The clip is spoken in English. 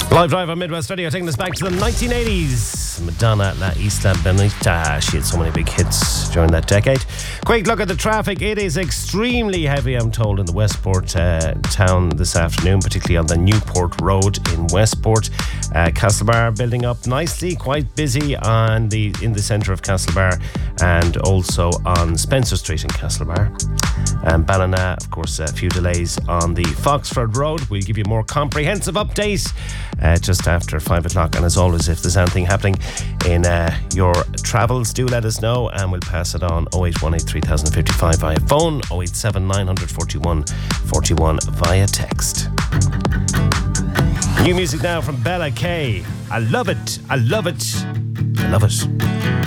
Live drive on Midwest Radio, taking us back to the 1980s. Madonna, La Isla Bonita. She had so many big hits during that decade. Quick look at the traffic. It is extremely heavy, I'm told, in the Westport town this afternoon, particularly on the Newport Road in Westport. Castlebar building up nicely, quite busy in the centre of Castlebar, and also on Spencer Street in Castlebar. And Ballina, of course, a few delays on the Foxford Road. We'll give you a more comprehensive update just after 5 o'clock. And as always, if there's anything happening in your travels, do let us know and we'll pass it on. 0818 3055 via phone, 087 941 41 via text. New music now from Bella K. I love it. I love it. I love it.